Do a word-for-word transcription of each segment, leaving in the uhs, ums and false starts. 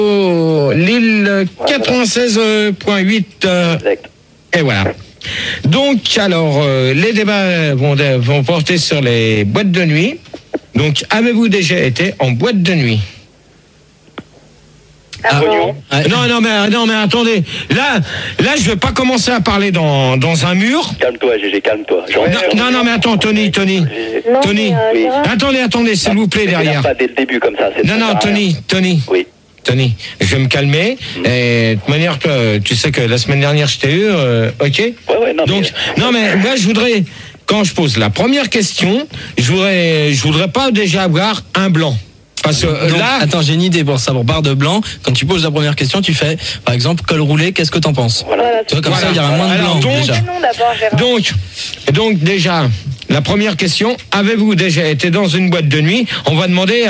Lille quatre-vingt-seize virgule huit. Exact. Et voilà. Donc, alors, euh, les débats vont, vont porter sur les boîtes de nuit. Donc, avez-vous déjà été en boîte de nuit? Ah, bon. Ah, non, non, mais, non, mais attendez. Là, là, je vais pas commencer à parler dans, dans un mur. Calme-toi, Gégé, calme-toi. Non, non, non, mais attends, Tony, Tony. Non, Tony. mais, euh, Oui. Attendez, attendez, s'il vous plaît, derrière. Pas dès le début comme ça. Non, non, Tony, Tony. Oui. Tony, je vais me calmer. Mm. Et de toute manière, toi, tu sais que la semaine dernière, je t'ai eu, euh, ok? Ouais, ouais, non, Donc, mais... non, mais moi, je voudrais, quand je pose la première question, je voudrais, je voudrais pas déjà avoir un blanc. Parce que euh, Donc, là. attends, j'ai une idée pour ça. Pour barre de blanc, quand tu poses la première question, tu fais, par exemple, col roulé, qu'est-ce que t'en penses? Voilà. Tu vois, comme Voilà. ça, il y aura moins de Alors, blanc, donc, déjà. Non, d'abord, Gérard. Donc, donc déjà, la première question, avez-vous déjà été dans une boîte de nuit? On va demander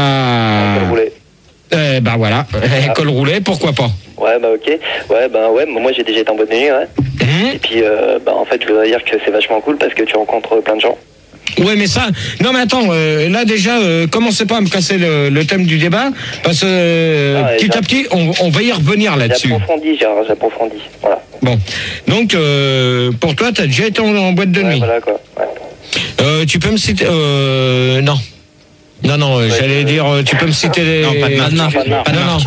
à. Col roulé. Euh, bah voilà, col roulé, pourquoi pas? Ouais, bah ok. Ouais, bah ouais, moi j'ai déjà été en boîte de nuit, ouais. Hum. Et puis, euh, bah en fait, je voudrais dire que c'est vachement cool parce que tu rencontres plein de gens. Ouais, mais ça. Non, mais attends. Euh, là déjà, euh, commencez pas à me casser le, le thème du débat, parce que euh, Ah, ouais, petit ça- à petit, on, on va y revenir là-dessus. J'approfondis, Gérard, j'approfondis. Voilà. Bon. Donc, euh, pour toi, t'as déjà été en, en boîte de Ouais, nuit. voilà quoi. Ouais. Euh, tu peux me citer. Euh, non. Non, non. euh, Ouais, J'allais euh, dire. euh, Tu peux me citer les. Non, pas de marque. Pas de marque. Ah, non, non.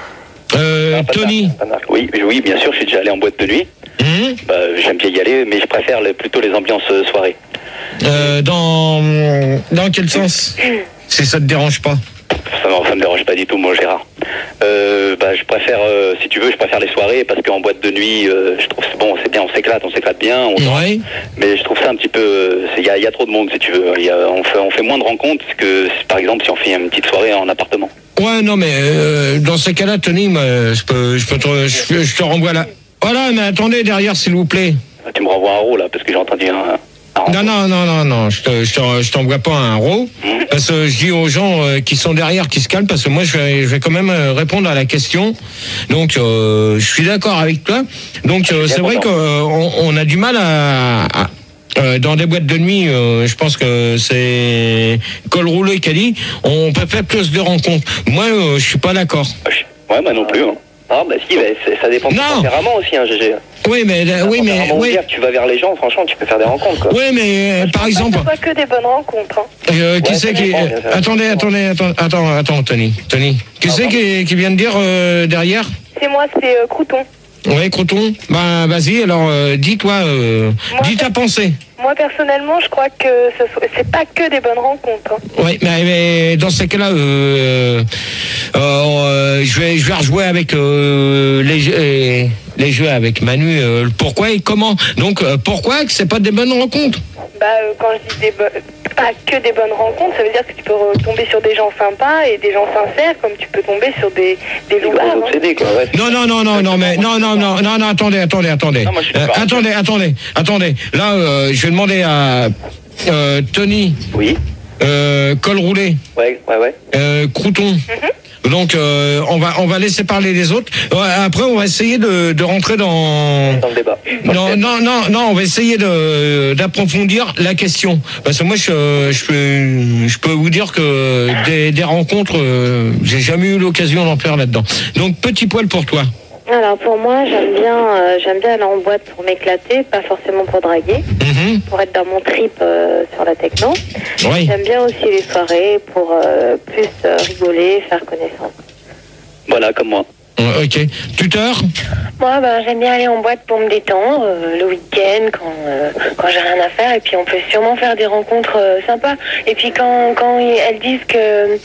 Euh, Ah, pas de Tony. marque, pas de marque. Oui, oui, bien sûr, je suis déjà allé en boîte de nuit. Hum. Bah, j'aime bien y aller, mais je préfère les- plutôt les ambiances euh, soirées. Euh, dans dans quel sens? Si ça te dérange pas. Ça, me- ça me dérange pas du tout, moi, Gérard. Euh, bah, je préfère, euh, si tu veux, je préfère les soirées parce qu'en boîte de nuit, euh, je trouve c'est bon, c'est bien, on s'éclate, on s'éclate bien, on danse. Ouais. Mais je trouve ça un petit peu, il y a, y a trop de monde, si tu veux. Y a, on fait, on fait moins de rencontres que, par exemple, si on fait une petite soirée en appartement. Ouais, non, mais euh, dans ces cas-là, Tony, moi, je peux, je peux te, je, je te renvoie là. Voilà, mais attendez derrière, s'il vous plaît. Tu me renvoies un rôle là, parce que j'ai entendu un. un Non, non, non, non, non, je te, je te- je t'envoie pas un RAW, parce que je dis aux gens euh, qui sont derrière, qui se calment, parce que moi, je vais, je vais quand même euh, répondre à la question. Donc, euh, je suis d'accord avec toi. Donc, euh, c'est vrai qu'on on a du mal à... à- euh, dans des boîtes de nuit, euh, je pense que c'est col roulé qui a dit, on peut faire plus de rencontres. Moi, euh, je suis pas d'accord. Ouais, moi non plus. Hein. Ah, bah si, bah, c'est- ça dépend de ton Non. tempérament aussi, hein, G G. Oui, mais, euh, oui, mais, Tempérament oui, ouvert, tu vas vers les gens, franchement, tu peux faire des rencontres, quoi. oui, mais, euh, par exemple, Ce soit que des bonnes rencontres. Hein. Euh, qui Ouais, c'est ça qui... dépend, euh, bien sûr. attendez, attendez, attends, attends, attends, Tony. Tony. Qui Ah, c'est bon. qui, qui vient de dire euh, derrière? C'est moi, c'est euh, Crouton. Ouais, Croton. Bah, vas-y, alors, euh, dis-toi, euh, Moi, dis ta pensée. Moi, personnellement, je crois que ce soit- c'est pas que des bonnes rencontres. Hein. Oui, mais, mais dans ces cas-là, euh, euh, euh, je vais, je vais rejouer avec euh, les, jeux- les, les jeux avec Manu. Euh, le pourquoi et comment. Donc, euh, pourquoi que c'est pas des bonnes rencontres? Bah, euh, quand je dis des bo- pas que des bonnes rencontres, ça veut dire que tu peux euh, tomber sur des gens sympas et des gens sincères, comme tu peux tomber sur des, des Des gros loupards. Hein. obsédés, quoi, ouais. Non, non, non, non, non, mais non, non, non, non, non, attendez, attendez, attendez. Non, moi, je suis Euh, d'accord. attendez, attendez, attendez. Là, euh, je vais demander à euh, Tony, Oui, euh, col roulé, ouais, ouais, ouais. euh, Crouton. Donc, euh, on va, on va laisser parler les autres. Ouais, après, on va essayer de, de rentrer dans. Dans le débat. Non, non, non, non, on va essayer de d'approfondir la question. Parce que moi, je, je peux, je peux vous dire que des, des rencontres, euh, j'ai jamais eu l'occasion d'en faire là-dedans. Donc, petit poil pour toi. Alors pour moi, j'aime bien, euh, j'aime bien aller en boîte pour m'éclater, pas forcément pour draguer, Mhm. pour être dans mon trip euh, sur la techno. Oui. J'aime bien aussi les soirées pour euh, plus euh, rigoler, faire connaissance. Voilà, comme moi. Euh, Ok. Tuteur. Moi, ben, j'aime bien aller en boîte pour me détendre, euh, le week-end, quand, euh, quand j'ai rien à faire. Et puis, on peut sûrement faire des rencontres euh, sympas. Et puis, quand, quand elles disent que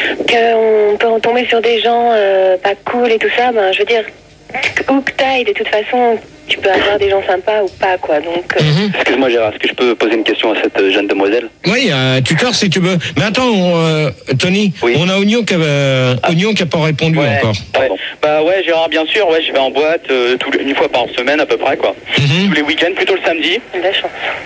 qu'on peut tomber sur des gens euh, pas cool et tout ça, ben, je veux dire, où que t'ailles, de toute façon, tu peux avoir des gens sympas ou pas, quoi. Donc, euh, Mhm. Excuse-moi, Gérard, est-ce que je peux poser une question à cette euh, jeune demoiselle? Oui, euh, tuteur si tu veux. Mais attends, on, euh, Tony, Oui. on a Oignon qui a, Oignon qui a pas répondu encore. Pardon. Bah ouais, Gérard, bien sûr, ouais, je vais en boîte euh, tous les- une fois par semaine à peu près, quoi. Mhm. Tous les week-ends, plutôt le samedi. de la chance.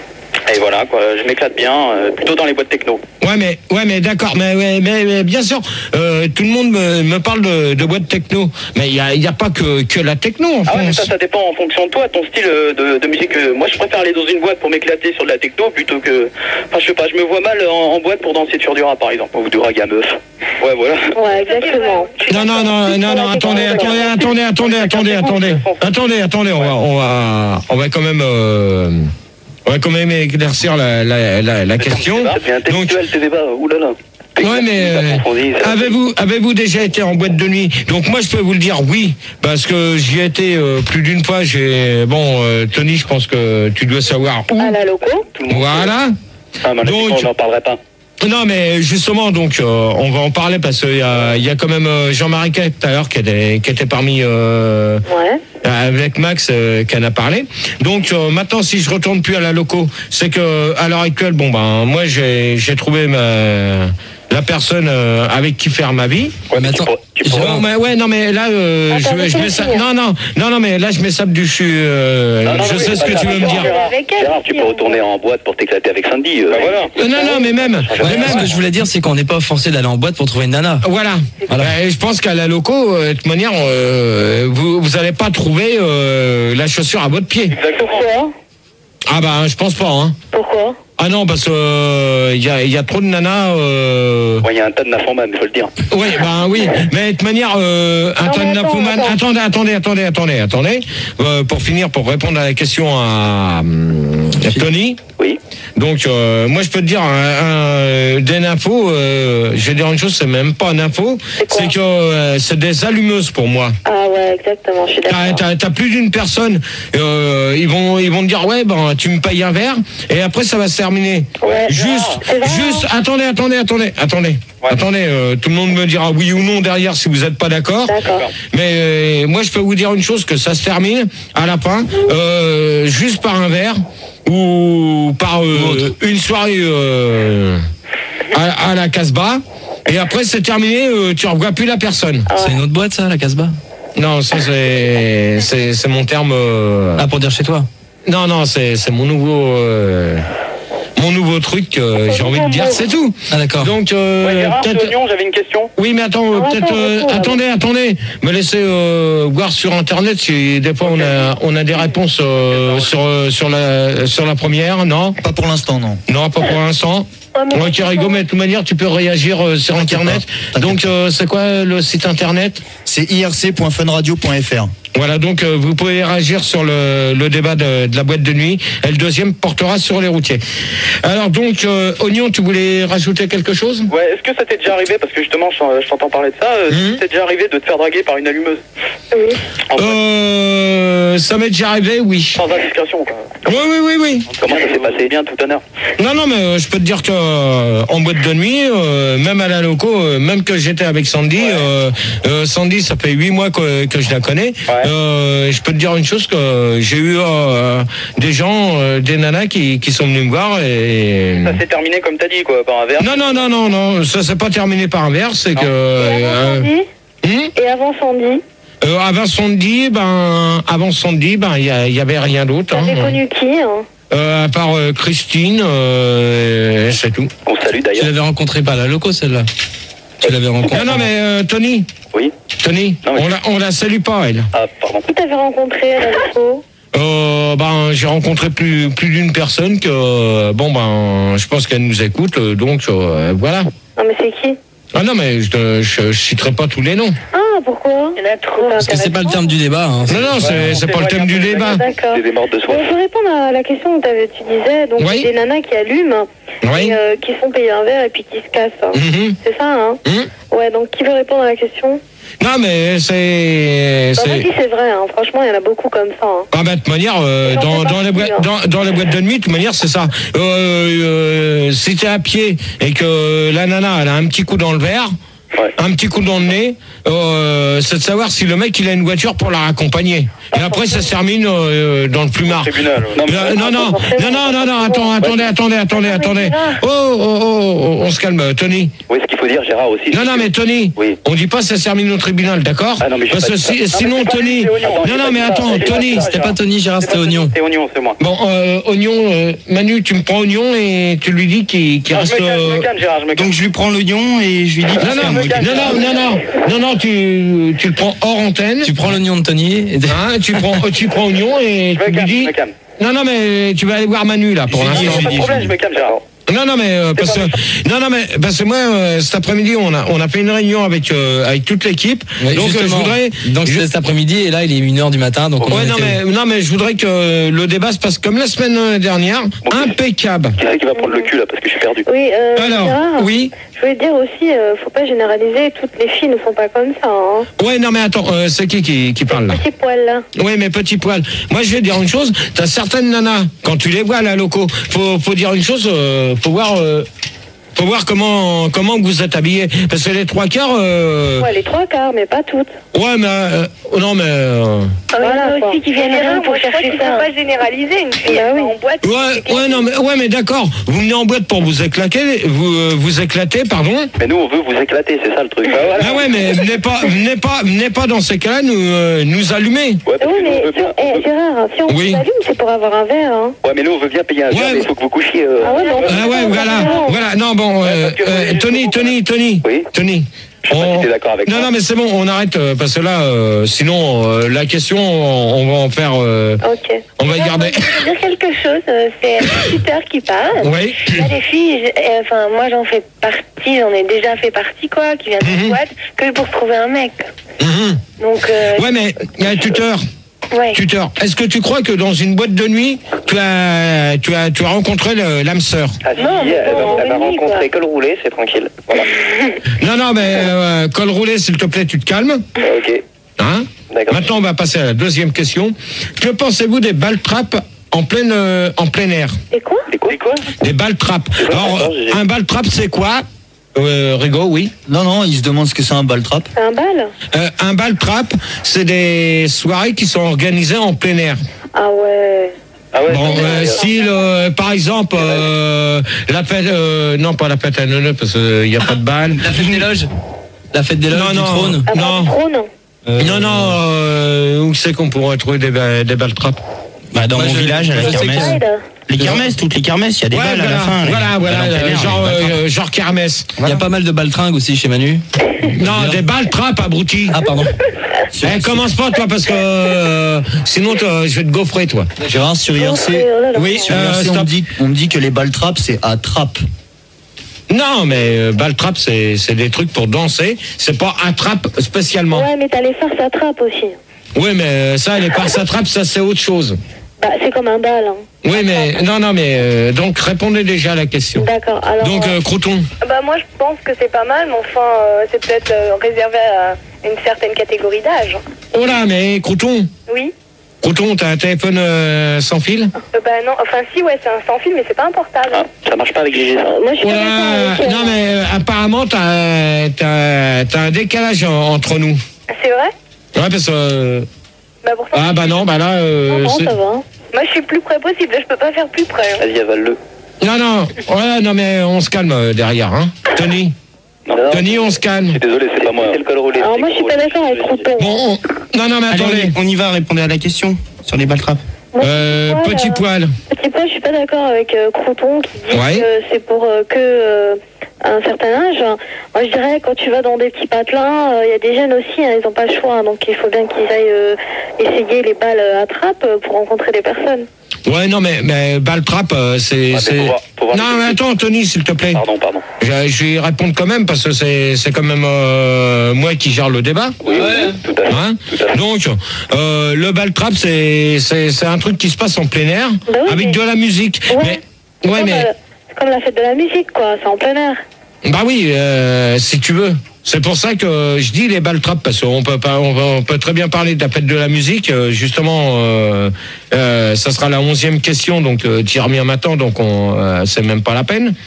Et voilà, quoi, je m'éclate bien, euh, plutôt dans les boîtes techno. Ouais, mais, ouais, mais d'accord, mais, mais, mais, mais bien sûr, euh, tout le monde me, me parle de, de boîte techno, mais il n'y a, y a pas que, que la techno en Ah ouais, mais France. ça, ça dépend en fonction de toi, ton style euh, de, de musique. euh, Moi, je préfère aller dans une boîte pour m'éclater sur de la techno plutôt que... Enfin, je sais pas, je me vois mal en, en boîte pour danser sur du rap, par exemple, ou du raga meuf. Ouais, voilà. Ouais, exactement. Non, non, non, non, non, attendez, attendez, attendez, attendez, attendez, attendez, attendez, attendez, on va, on va, on va quand même, euh, on va quand même éclaircir la, la, la, la question. C'est intellectuel tes débats, oulala. Ouais, mais euh, avez-vous avez-vous déjà été en boîte de nuit? Donc moi je peux vous le dire oui, parce que j'y ai été euh, plus d'une fois. J'ai bon euh, Tony, je pense que tu dois savoir où. À la loco. Voilà. Ah, mais Donc- on n'en parlerait pas. Non, mais justement, donc, euh, on va en parler parce qu'il y a, il y a quand même euh, Jean-Marie Quay tout à l'heure qui était, qui était parmi, euh, Ouais. avec Max, euh, qui en a parlé. Donc, euh, maintenant, si je retourne plus à la loco, c'est que, à l'heure actuelle, bon, ben, moi, j'ai, j'ai trouvé ma, la personne euh, avec qui faire ma vie. Ouais, Mais mais tu attends, pourrais- tu pourrais- Bon, mais ouais, non, mais là, euh, Attends, je, je laisse-moi mets ça. finir. Non, non, non, non, mais là, je mets ça du dessus. Euh, Non, non, je oui, sais c'est ce pas que tu grave. veux me dire. Avec elle, Gérard, tu aussi, peux on- retourner en boîte pour t'éclater avec Sandy. euh, Bah voilà. Euh, non, non, mais même, Ouais, mais ce même, que je voulais dire, c'est qu'on n'est pas forcé d'aller en boîte pour trouver une nana. voilà. Voilà. Euh, je pense qu'à la loco, euh, de toute manière, euh, vous vous allez pas trouver euh, la chaussure à votre pied. Exactement. Pourquoi? Ah bah, je pense pas. Hein. Pourquoi? Ah non, parce que il y a, y a trop de nanas. Euh... Ouais, il y a un tas de nymphomans, il faut le dire. Oui, ben oui. Mais de toute manière, euh, un Non, ton mais de attends, nymphomane- attends. Attendez, attendez, attendez, attendez, attendez. Euh, pour finir, pour répondre à la question à, hum, à Tony. Oui. Donc, euh, moi, je peux te dire, un, un, des infos, euh, je vais dire une chose, c'est même pas une info, C'est quoi c'est que euh, c'est des allumeuses pour moi. Ah ouais, exactement, je suis T'as, d'accord. t'as, t'as plus d'une personne, euh, ils vont, ils vont te dire, ouais, ben, tu me payes un verre, et après, ça va se terminer. Ouais. Juste, C'est vrai, juste, attendez, attendez, attendez, attendez, Ouais. attendez, euh, tout le monde me dira oui ou non derrière si vous n'êtes pas d'accord. D'accord. Mais euh, moi, je peux vous dire une chose, que ça se termine à la fin, euh, juste par un verre ou par euh, une soirée euh, à, à la Casbah. Et après, c'est terminé, euh, tu ne revois plus la personne. C'est une autre boîte, ça, la Casbah? Non, ça, c'est, c'est, c'est mon terme. euh, Ah, pour dire chez toi? Non, non, c'est, c'est mon nouveau. euh, Mon nouveau truc, euh, j'ai envie de dire, c'est tout. Ah, d'accord. Donc, euh, Ouais, Gérard, peut-être. Oignon, j'avais une question. Oui, mais attends, euh, Ah, peut-être. attends, euh, attends, attendez, attendez. Me laissez euh, voir sur Internet si des fois on a, on a des réponses euh, sur, euh, sur, la, sur la première. Non, Pas pour l'instant, non. non, pas pour l'instant. Ouais, mais Ok, Rigo, mais de toute manière, tu peux réagir euh, sur Internet. pas, t'inquiète Donc, euh, c'est quoi le site Internet? C'est i r c point fun radio point f r. Voilà, donc euh, vous pouvez réagir sur le, le débat de, de la boîte de nuit. Et le deuxième portera sur les routiers. Alors donc, euh, Oignon, tu voulais rajouter quelque chose? Ouais, est-ce que ça t'est déjà arrivé, parce que justement, je, je t'entends parler de ça, euh, Mhm. ça t'est déjà arrivé de te faire draguer par une allumeuse? Oui. En fait, Euh, ça m'est déjà arrivé, oui. sans indiscrétion, quoi. Oui, oui, oui, oui. Comment ça s'est passé? Bien, tout honneur. Non, non, mais euh, je peux te dire que euh, en boîte de nuit, euh, même à la loco, euh, même que j'étais avec Sandy, euh, euh, Sandy, ça fait huit mois que, que je la connais. Ouais. Euh, je peux te dire une chose, que j'ai eu euh, des gens, euh, des nanas qui, qui sont venus me voir et. Ça s'est terminé comme t'as dit, quoi, par un verre. Non, non, non, non, non, ça s'est pas terminé par un verre, c'est que. Et avant euh, Sandy hum, Et avant Sandy euh, avant Sandy, ben, avant Sandy, ben, il y, a- il y avait rien d'autre. T'avais hein. connu qui hein Euh, à part euh, Christine, euh, c'est tout. On salue Tu d'ailleurs. l'avais rencontrée pas à la loco, celle-là? Tu l'avais rencontrée? Non, non, mais euh, Tony, Oui. Tony, Non, mais- on la, on la salue pas, elle. Ah, pardon. Qui t'avais rencontré à la loco? Euh, ben, j'ai rencontré plus, plus d'une personne que, euh, bon, ben, je pense qu'elle nous écoute, euh, donc, euh, voilà. Non, mais c'est qui? Ah non, mais je, te- je, je citerai pas tous les noms. Ah, pourquoi? Il y en a trop. Parce que c'est pas le terme du débat. Hein. Non, non, c'est, c'est pas le thème du débat. D'accord. C'est des morts de soif. Bon, je veux répondre à la question que t'avais- tu disais. Donc, Oui. des nanas qui allument, Oui. et, euh, qui font payer un verre et puis qui se cassent. hein. Mhm. C'est ça, hein? Mhm. Ouais, donc qui veut répondre à la question? Non, mais c'est, Bah, c'est... moi, si c'est vrai, hein. Franchement, il y en a beaucoup comme ça. Hein. Ah bah, de toute manière, euh, J'en dans, fais dans, les partie, boîtes, hein. dans, dans les boîtes de nuit, de toute manière, c'est ça. Euh, euh, si t'es à pied et que la nana, elle a un petit coup dans le verre, Ouais. un petit coup dans le nez, euh, c'est de savoir si le mec il a une voiture pour la raccompagner. Et après ça se termine euh, dans le plumard. Tribunal. Non, mais- Euh, non, non, non, non, non, non, attends, attendez, attendez, attendez, attendez. Oh, oh, oh, oh, on se calme, Tony. Oui, ce qu'il faut dire, Gérard aussi. Non, non, mais Tony, Oui. on dit pas ça se termine au tribunal, d'accord? Ah non, mais j'ai Parce pas que dit ça. si- Non, mais sinon, c'est pas Tony. lui, c'est Oignon. Non, non, mais attends, C'est pas Tony. ça, C'était pas Tony, Gérard, c'était Oignon. C'est Oignon, c'est moi. Bon, euh, Oignon, euh, Manu, tu me prends Oignon et tu lui dis qu'il qu'il Non, reste. je me calme, je euh, me calme, Gérard, je me calme. Donc je lui prends l'oignon et je lui dis. Non, non, non, non, non, non, non, non, tu, tu le prends hors antenne. Tu prends l'oignon de Tony. Et... Hein, tu prends, tu prends Oignon et Je me tu lui calme, je dis. me calme. Non, non, mais tu vas aller voir Manu là pour Non, l'instant. pas de problème, je me calme, Gérard. Non, non, mais euh, parce que non, non, mais parce que moi euh, cet après-midi on a on a fait une réunion avec euh, avec toute l'équipe. Ouais, donc euh, je justement. voudrais. Donc je- c'était cet après-midi et là il est une heure du matin. Donc on Ouais, en non, était- mais non, mais je voudrais que le débat se passe comme la semaine dernière, impeccable. Qui c'est qui va prendre le cul là parce que je suis perdu? Oui, euh, Alors, Gérard, oui. je voulais dire aussi, euh, faut pas généraliser, toutes les filles ne sont pas comme ça. Hein. Ouais, non, mais attends, euh, c'est qui qui qui parle là? Petit poil là. Oui, mais petit poil. Moi, je vais dire une chose. T'as certaines nanas, quand tu les vois là, locaux, faut, faut dire une chose. Euh, faut voir, euh, faut voir comment, comment vous êtes habillés. Parce que les trois quarts. Euh, Ouais, les trois quarts, mais pas toutes. ouais, mais euh, non, mais. Euh, Ah, mais il y en a Voilà, aussi qui viennent Gérard, rien pour moi, je crois chercher qu'il ne ça. faut pas généraliser une fille. Bah Elle oui. va en boîte. ouais, ouais, non, mais ouais, mais d'accord. Vous venez en boîte pour vous éclater, vous, euh, vous éclater, pardon. Mais nous, on veut vous éclater, c'est ça le truc. Ah, voilà. Ah ouais, mais venez pas, venez pas, venez pas dans ces cas-là nous, euh, nous allumer. Ouais, parce Oui, que nous, on mais veut si bien. on- eh, Gérard, si on Oui. vous allume, c'est pour avoir un verre. Hein. Ouais, mais nous, on veut bien payer un verre, Ouais, mais il faut que vous couchiez. euh, Ah ouais, non. Ah ouais, voilà, voilà. Non, bon, euh, euh, Tony, Tony, Tony, Oui. Tony. Je sais pas si t'es d'accord avec non, moi. non, mais c'est bon, on arrête euh, parce que là, euh, sinon, euh, la question, on, on va en faire, euh, Ok. on va y garder. Je veux dire quelque chose, euh, c'est un tuteur qui parle. Oui. Là, les filles, je- euh, enfin, moi j'en fais partie, j'en ai déjà fait partie, quoi, qui viennent de Mhm. boîte, que pour trouver un mec. Mhm. Donc, euh, Ouais, mais il y a un tuteur. ouais. Tuteur. Est-ce que tu crois que dans une boîte de nuit, tu as, tu as, tu as rencontré le- l'âme sœur? Ah, si, Non, mais elle bon, va, on elle va est nuit, rencontrer quoi. col roulé, c'est tranquille. Voilà. Non, non, mais euh, col roulé, s'il te plaît, tu te calmes. Ok, Hein? d'accord. Maintenant, on va passer à la deuxième question. Que pensez-vous des balles trappes en plein, euh, en plein air? Et quoi? C'est quoi, quoi Des balles trappes. pas Alors, d'accord, j'ai- un balle trappe, c'est quoi? Euh, Rigo, oui. Non, non, il se demande ce que c'est un ball trap. C'est un bal? Euh, un bal trap, c'est des soirées qui sont organisées en plein air. Ah ouais. Ah ouais, Bon, c'est- euh, style, euh, par exemple, euh, la fête, euh, non pas la fête à Neuneu parce qu'il n'y a pas de bal. La fête des loges. La fête des loges Non, du non. trône. Ah, Non. pas trône. Euh, Non, non, euh, où c'est qu'on pourrait trouver des, ba- des balles trappes? Bah, dans Moi, mon je- village, à la je sais kermesse. Pride. Les kermesses, toutes les kermesses, il y a des Ouais, balles voilà, à la fin. là. voilà, voilà, Balles en plein euh, air, genre, les balles euh, genre kermesse. Il y a pas mal de baltringues aussi chez Manu. Non, des balles trappes, abruti. Ah pardon. Eh, commence pas, toi, parce que euh, sinon, toi, je vais te gaufrer, toi. Gérard, sur I R C, Oh là là. Oui, sur I R euh, C, on, me stop. dit, on me dit que les balles trap, c'est à trappe. Non, mais euh, balle trappe, c'est c'est des trucs pour danser. C'est pas attrape spécialement. Ouais, mais t'as les farces à trappe aussi. Oui, mais euh, ça, les farces attrape, ça, c'est autre chose. Bah, c'est comme un bal. Hein. Oui, mais non, non, mais euh, donc répondez déjà à la question. D'accord. Alors. Donc, euh, euh, Crouton. Bah moi je pense que c'est pas mal, mais enfin euh, c'est peut-être euh, réservé à une certaine catégorie d'âge. Oh là, mais Crouton, Oui. Crouton, t'as un téléphone euh, sans fil? Euh, bah non, enfin si ouais c'est un sans fil, mais c'est pas un portable. Ah, ça marche pas avec Gégé, ça. moi, je suis Oh pas là, d'accord avec elle. non, mais euh, apparemment, t'as t'as- t'as un décalage en- entre nous. C'est vrai? Ouais, parce que. euh, Bah pourtant. Ah, bah non, bah là. euh, Non, non, c'est- ça va. hein. Moi je suis plus près possible, je peux pas faire plus près. hein. Vas-y, avale-le. Non, non, ouais, non, mais on se calme euh, derrière, hein. Tony, Non, non, Tony, on se je calme. suis désolé, c'est pas moi. C'est le col roulé. Alors, moi, je suis pas d'accord avec Crouton. Bon, on- non, non, mais Allez, attendez. on y va, répondez à la question sur les balles trap. Moi, Euh, petit poil, petit euh, poil. Petit poil, je suis pas d'accord avec euh, Crouton qui dit Ouais. que c'est pour euh, que euh, un certain âge. Moi, je dirais quand tu vas dans des petits patelins, il y a des jeunes aussi, hein, ils n'ont pas le choix, hein, donc il faut bien qu'ils aillent euh, essayer les balles à trappe euh, pour rencontrer des personnes. Ouais, non, mais, mais balle trappe, euh, c'est. Ouais, mais c'est- faut voir- faut voir non, les mais attends, Tony, s'il te plaît. Pardon, pardon. Je, je vais y répondre quand même parce que c'est c'est quand même euh, moi qui gère le débat. Oui, oui, tout à fait. Hein Tout à fait. Donc, euh, le ball trap, c'est c'est c'est un truc qui se passe en plein air Bah oui, avec mais- de la musique. Ouais. Mais ouais, Comme, mais euh, c'est comme la fête de la musique, quoi, c'est en plein air. bah oui, euh, si tu veux. C'est pour ça que je dis les balles trap parce qu'on peut pas, on, va- on peut très bien parler de la fête de la musique. euh, Justement, euh, euh, ça sera la onzième question, donc euh, tu y reviens maintenant, donc on, euh, c'est même pas la peine.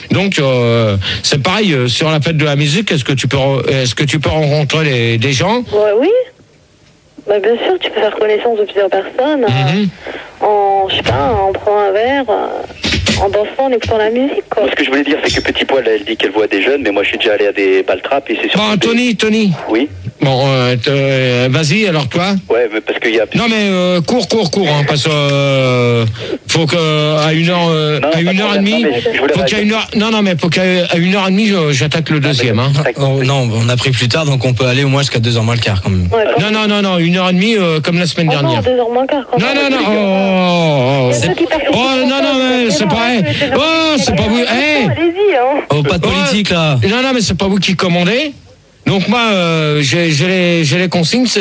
Donc euh, c'est pareil euh, sur la fête de la musique. Est-ce que tu peux, re- est-ce que tu peux rencontrer les- des gens? Ouais, oui. Bah, bien sûr, tu peux faire connaissance de plusieurs personnes. euh, Mhm. en, je sais pas, en prenant un verre, euh, en dansant, en écoutant la musique, quoi. Moi, ce que je voulais dire, c'est que Petit Poil, elle dit qu'elle voit des jeunes, mais moi, je suis déjà allé à des bal trap et c'est sûr. Bon, Tony, Tony. Oui. Bon, euh, t- euh, vas-y, alors toi. Ouais, mais parce qu'il y a. Non mais euh, cours, cours, cours, hein, parce que euh, faut que à une heure, euh, Non, à pas une de heure et problème, demie, non, mais je voulais faut qu'à une heure, non non mais faut qu'à à une heure et demie, je- j'attaque le deuxième. Hein. Oh, non, on a pris plus tard, donc on peut aller au moins jusqu'à deux heures moins le quart quand même. Ouais, quand Non non non non, une heure et demie euh, comme la semaine Encore dernière. deux heures moins quart, quand Non même. non non, oh, oh, oh, Il y a ceux qui partent oh, au non non mais c'est pas, oh c'est pas vous, eh, Allez-y, hein. Oh, pas de politique là. non non mais c'est pas vous qui commandez. Donc moi, euh, j'ai j'ai les, j'ai les consignes.